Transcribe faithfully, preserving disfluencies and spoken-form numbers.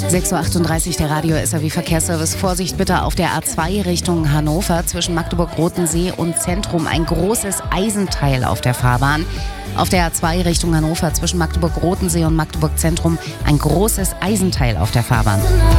sechs Uhr achtunddreißig, der Radio S R W Verkehrsservice. Vorsicht bitte auf der A zwei Richtung Hannover zwischen Magdeburg-Rotensee und Zentrum. Ein großes Eisenteil auf der Fahrbahn. Auf der A zwei Richtung Hannover zwischen Magdeburg-Rotensee und Magdeburg-Zentrum ein großes Eisenteil auf der Fahrbahn.